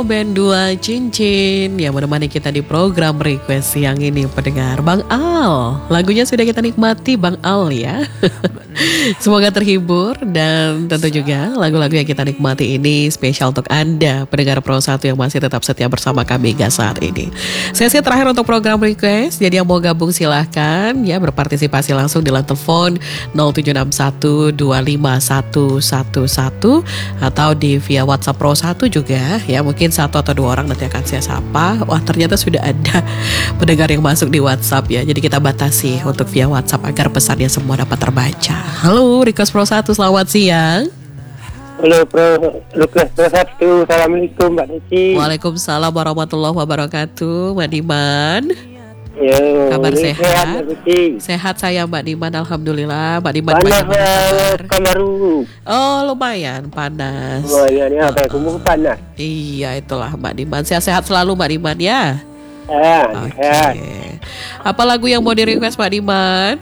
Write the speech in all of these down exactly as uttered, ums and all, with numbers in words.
Band dua Cincin yang menemani kita di program request siang ini pendengar. Bang Al, lagunya sudah kita nikmati Bang Al ya. Semoga terhibur dan tentu juga lagu-lagu yang kita nikmati ini spesial untuk Anda pendengar Pro satu yang masih tetap setia bersama kami hingga saat ini. Sesi terakhir untuk program request, jadi yang mau gabung silahkan ya berpartisipasi langsung di line telepon nol tujuh enam satu dua lima satu satu satu atau di via WhatsApp Pro satu juga ya, mungkin satu atau dua orang nanti akan saya sapa. Wah, ternyata sudah ada pendengar yang masuk di WhatsApp ya. Jadi kita batasi untuk via WhatsApp agar pesannya semua dapat terbaca. Halo, Request Pro satu, selamat siang. Halo Pro, Request Pro satu, Assalamualaikum Mbak Desi. Waalaikumsalam warahmatullahi wabarakatuh, Mbak Diman. Ya, kabar sehat? Sehat, Mbak Desi. Sehat saya Mbak Diman, alhamdulillah. Mbak Diman panas kabar? Kamaru. Oh, lumayan panas. Lumayan ya, kayak kumur panas. Iya, itulah Mbak Diman. Sehat-sehat selalu Mbak Diman ya. Ah, Oke. sehat. Apa lagu yang mau di request Mbak Diman?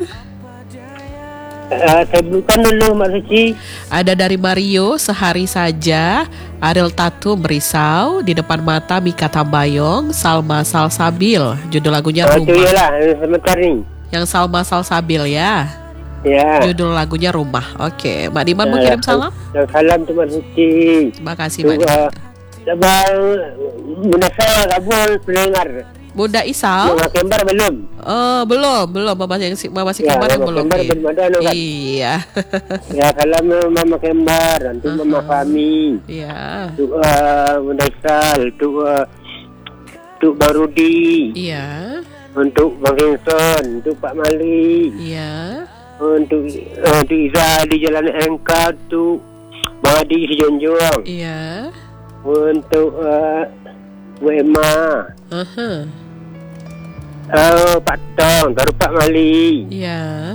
Uh, saya bukan dulu Mbak Suci. Ada dari Mario, Sehari Saja, Ariel Tatum, Berisau, Di Depan Mata, Mika Tambayong, Salma Salsabil. Judul lagunya Oh, Rumah. itu iyalah, sebentar nih. Yang Salma Salsabil ya. Ya. Judul lagunya Rumah. Oke, Mbak Diman mau Ya, kirim salam? ya, salam tuh Mbak Suci. Terima kasih Mbak Diman. Sabang Bunda saya kabul pendengar. Bunda Isau? Mama Kembar belum? Oh, belum, belum. Mama yang si Mama si Ya, Kembar yang Mama belum. Kembar nih. belum ada, no, kan? Iya. Ya, salam Mama Kembar, untuk Uh-huh. Mama Fahmi. Iya. Untuk uh, Bunda Isal, untuk uh, untuk Barudi, Iya. untuk Bang Henson, untuk Pak Mali, Iya. untuk uh, untuk Iza di Jalan M K, untuk Bang Adi di Jonjong, Iya. untuk uh, Bu Emma, Aha. uh, Pak Tong, baru Pak Mali. Iya.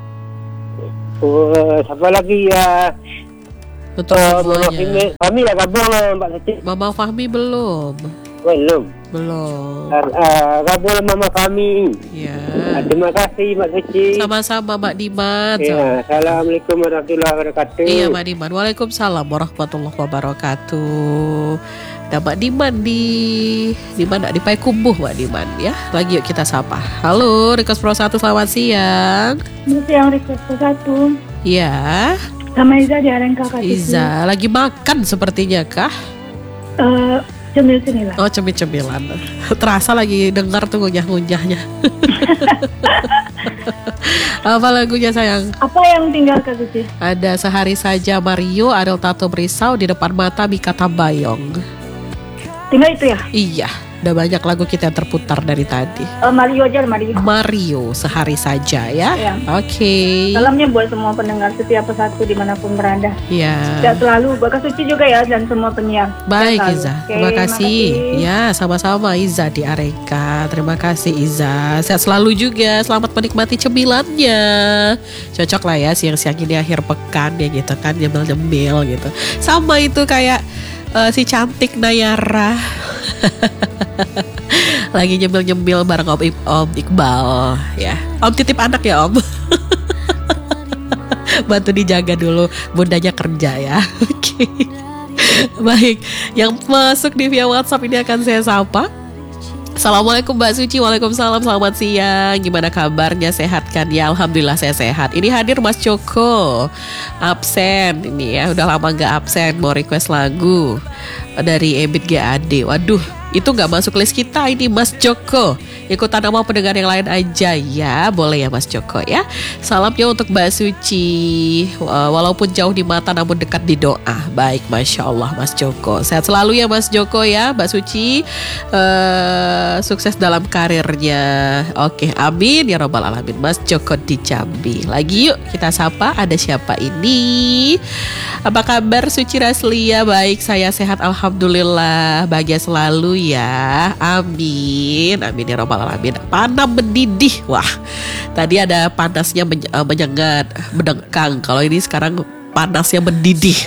Uh, siapa lagi ya? Untuk Uh, Mama semuanya. Fahmi, Fahmi dah gabung uh, Mbak Siti. Mama Fahmi belum. Belum. Belum. Uh, uh, gabung Mama Fahmi. Ya. Uh, terima kasih Mbak Siti. Sama-sama Mbak Diman. Ya, Assalamualaikum warahmatullahi wabarakatuh. Iya Mbak Diman. Waalaikumsalam warahmatullahi wabarakatuh. Dan Mbak Diman di di mana? Di Payakumbuh Mbak Diman ya. Lagi yuk kita sapa. Halo, Request Pro satu, selamat siang. Selamat siang, Request Pro satu. Ya. Sama Iza di Areng Kakak. Iza lagi makan sepertinya kah? Uh, cemil-cemilan. Oh, cemil-cemilan. Terasa lagi dengar tuh ngunyah-ngunyahnya. Apa lagunya sayang? Apa yang tinggal Kak Suci? Ada Sehari Saja Mario, Ariel Tatum, Berisau, Di Depan Mata, Mika Tambayong. Tinggal itu ya? Iya, udah banyak lagu kita yang terputar dari tadi. Uh, Mario aja, Mario. Mario, Sehari Saja ya. Ya. Oke. Salamnya buat semua pendengar setiap pesatu dimanapun berada. Ya. Sehat selalu buat Kak Suci juga ya, dan semua penyiar. Baik Sehat selalu. Iza, Oke, terima kasih. makasih. Ya, sama-sama Iza di Areka. Terima kasih Iza. Sehat selalu juga. Selamat menikmati cemilannya. Cocok lah ya siang-siang ini akhir pekan ya gitu kan, nyemil-nyemil gitu. Sama itu kayak uh, si cantik Nayara. Lagi nyemil-nyemil bareng Om, I- Om Iqbal ya. Om titip anak ya Om. Bantu dijaga dulu, bundanya kerja ya. Oke. Baik, yang masuk di via WhatsApp ini akan saya sapa. Assalamualaikum Mbak Suci. Waalaikumsalam, selamat siang. Gimana kabarnya, sehat kan? Ya Alhamdulillah saya sehat. Ini hadir Mas Joko. Absen ini ya, udah lama gak absen. Mau request lagu dari Ebit G A D. Waduh, itu gak masuk list kita ini Mas Joko. Ikutan nama pendengar yang lain aja ya. Boleh ya Mas Joko ya. Salamnya untuk Mbak Suci. Walaupun jauh di mata namun dekat di doa. Baik, Masya Allah Mas Joko. Sehat selalu ya Mas Joko ya. Mbak Suci uh, sukses dalam karirnya. Oke, amin ya robbal alamin. Mas Joko di Jambi. Lagi yuk kita sapa. Ada siapa ini? Apa kabar Suci Raslia? Baik, saya sehat alhamdulillah. Bahagia selalu ya. Amin. Amin ya robbal alamin. Panam mendidih. Wah, tadi ada panasnya men- uh, menyengat, mendengkang. Kalau ini sekarang panasnya mendidih.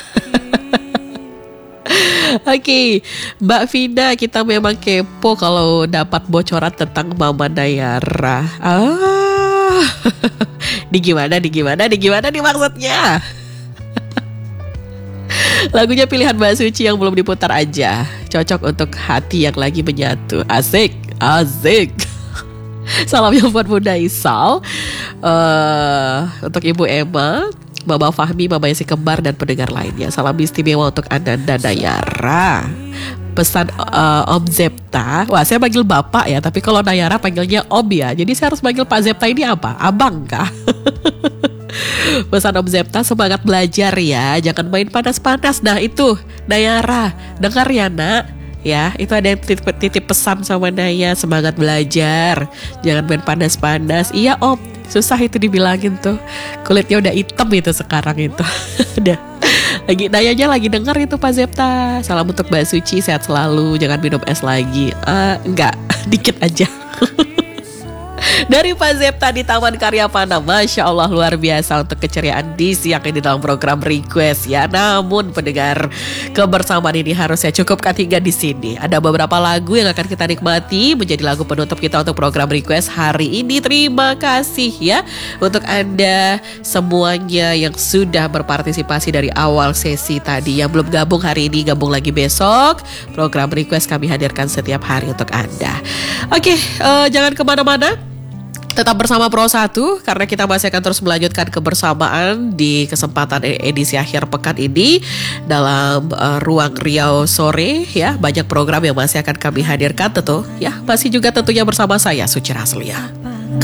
Oke, okay. Mbak Vida, kita memang kepo kalau dapat bocoran tentang Mama Nayara. Ah, di gimana, di gimana, di gimana nih maksudnya? Lagunya pilihan Mbak Suci yang belum diputar aja. Cocok untuk hati yang lagi menyatu. Asik, asik. Salamnya buat Bunda Isal, uh, untuk Ibu Emma, Mama Fahmi, Mama Yesi Kembar, dan pendengar lainnya. Salam istimewa untuk Ananda Nayara. Pesan uh, Om Zepta. Wah, saya panggil Bapak ya, tapi kalau Nayara panggilnya Om ya. Jadi saya harus panggil Pak Zepta ini apa? Abang kah? Pesan Om Zepta, semangat belajar ya, jangan main panas-panas. Nah itu Nayara, dengar ya nak. Ya, itu ada yang titip, titip pesan sama Naya, semangat belajar, jangan main panas-panas. Iya Om, susah itu dibilangin tuh. Kulitnya udah hitam itu sekarang itu. Udah. Lagi Nayanya lagi dengar itu Pak Zepta. Salam untuk Mbak Suci, sehat selalu, jangan minum es lagi. uh, Enggak, dikit aja. Dari Pak Zepta di Taman Karya Panam. Masya Allah, luar biasa untuk keceriaan di siang ini dalam program request ya. Namun pendengar, kebersamaan ini harusnya cukupkan hingga di sini. Ada beberapa lagu yang akan kita nikmati menjadi lagu penutup kita untuk program request hari ini. Terima kasih ya untuk Anda semuanya yang sudah berpartisipasi dari awal sesi tadi. Yang belum gabung hari ini, gabung lagi besok. Program request kami hadirkan setiap hari untuk Anda. Oke, uh, jangan kemana-mana. Tetap bersama Pro satu karena kita masih akan terus melanjutkan kebersamaan di kesempatan edisi akhir pekan ini dalam uh, Ruang Riau Sore ya. Banyak program yang masih akan kami hadirkan tentu ya. Masih juga tentunya bersama saya Suci Raslia.